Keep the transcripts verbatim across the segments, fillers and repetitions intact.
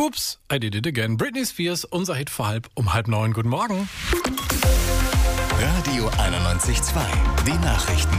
Ups, I did it again. Britney Spears, unser Hit vor halb um halb neun. Guten Morgen. Radio einundneunzig Komma zwei, die Nachrichten.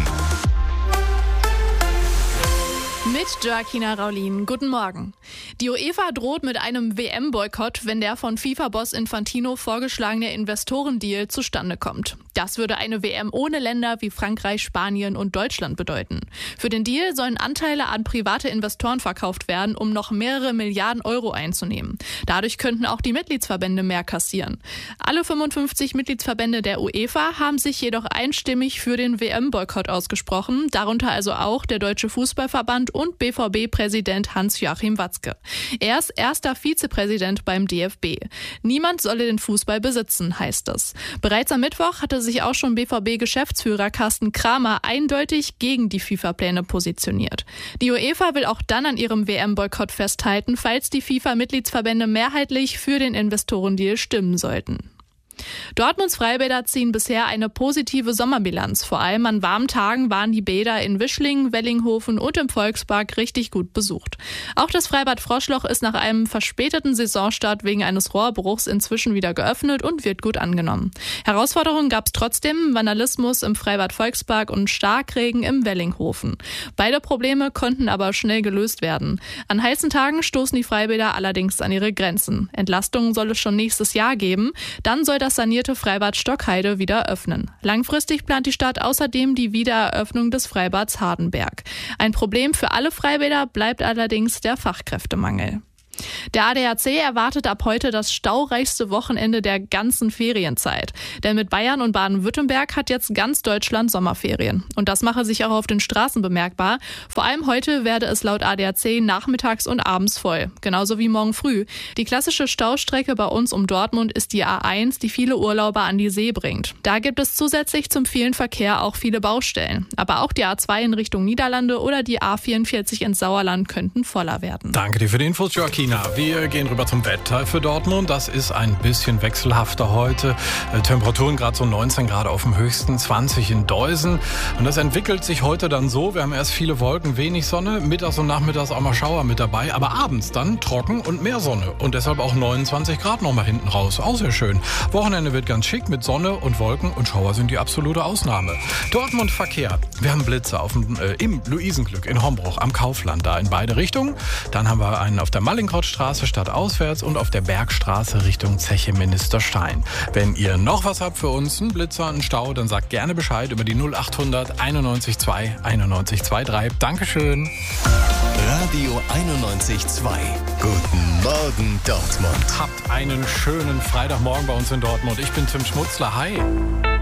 Mit Joaquina Raulin. Guten Morgen. Die UEFA droht mit einem W M-Boykott, wenn der von FIFA-Boss Infantino vorgeschlagene Investorendeal zustande kommt. Das würde eine W M ohne Länder wie Frankreich, Spanien und Deutschland bedeuten. Für den Deal sollen Anteile an private Investoren verkauft werden, um noch mehrere Milliarden Euro einzunehmen. Dadurch könnten auch die Mitgliedsverbände mehr kassieren. Alle fünfundfünfzig Mitgliedsverbände der UEFA haben sich jedoch einstimmig für den W M-Boykott ausgesprochen, darunter also auch der Deutsche Fußballverband und B V B-Präsident Hans-Joachim Watzke. Er ist erster Vizepräsident beim D F B. Niemand solle den Fußball besitzen, heißt es. Bereits am Mittwoch hatte sich auch schon B V B-Geschäftsführer Carsten Kramer eindeutig gegen die FIFA-Pläne positioniert. Die UEFA will auch dann an ihrem W M-Boykott festhalten, falls die FIFA-Mitgliedsverbände mehrheitlich für den Investorendeal stimmen sollten. Dortmunds Freibäder ziehen bisher eine positive Sommerbilanz. Vor allem an warmen Tagen waren die Bäder in Wischlingen, Wellinghofen und im Volkspark richtig gut besucht. Auch das Freibad Froschloch ist nach einem verspäteten Saisonstart wegen eines Rohrbruchs inzwischen wieder geöffnet und wird gut angenommen. Herausforderungen gab es trotzdem: Vandalismus im Freibad Volkspark und Starkregen im Wellinghofen. Beide Probleme konnten aber schnell gelöst werden. An heißen Tagen stoßen die Freibäder allerdings an ihre Grenzen. Entlastungen soll es schon nächstes Jahr geben. Dann soll das sanierte Freibad Stockheide wieder öffnen. Langfristig plant die Stadt außerdem die Wiedereröffnung des Freibads Hardenberg. Ein Problem für alle Freibäder bleibt allerdings der Fachkräftemangel. Der A D A C erwartet ab heute das staureichste Wochenende der ganzen Ferienzeit. Denn mit Bayern und Baden-Württemberg hat jetzt ganz Deutschland Sommerferien. Und das mache sich auch auf den Straßen bemerkbar. Vor allem heute werde es laut A D A C nachmittags und abends voll. Genauso wie morgen früh. Die klassische Staustrecke bei uns um Dortmund ist die A eins, die viele Urlauber an die See bringt. Da gibt es zusätzlich zum vielen Verkehr auch viele Baustellen. Aber auch die A zwei in Richtung Niederlande oder die A vierundvierzig ins Sauerland könnten voller werden. Danke dir für die Infos, Joaquin. Wir gehen rüber zum Wetter für Dortmund. Das ist ein bisschen wechselhafter heute. Temperaturen gerade so neunzehn Grad auf dem höchsten, zwanzig in Deusen. Und das entwickelt sich heute dann so. Wir haben erst viele Wolken, wenig Sonne, mittags und nachmittags auch mal Schauer mit dabei. Aber abends dann trocken und mehr Sonne. Und deshalb auch neunundzwanzig Grad nochmal hinten raus. Auch sehr schön. Wochenende wird ganz schick mit Sonne und Wolken und Schauer sind die absolute Ausnahme. Dortmund Verkehr. Wir haben Blitze auf dem, äh, im Luisenglück in Hombruch am Kaufland, da in beide Richtungen. Dann haben wir einen auf der Mallinckrodt Straße stadtauswärts und auf der Bergstraße Richtung Zeche Ministerstein. Wenn ihr noch was habt für uns, einen Blitzer, einen Stau, dann sagt gerne Bescheid über die null achthundert einundneunzig zwei einundneunzig zweiunddreißig. Dankeschön. Radio einundneunzig Komma zwei. Guten Morgen, Dortmund. Habt einen schönen Freitagmorgen bei uns in Dortmund. Ich bin Tim Schmutzler. Hi.